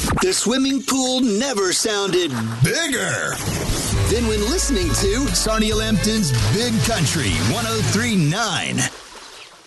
The swimming pool never sounded bigger than when listening to Sarnia Lambton's Big Country 103.9.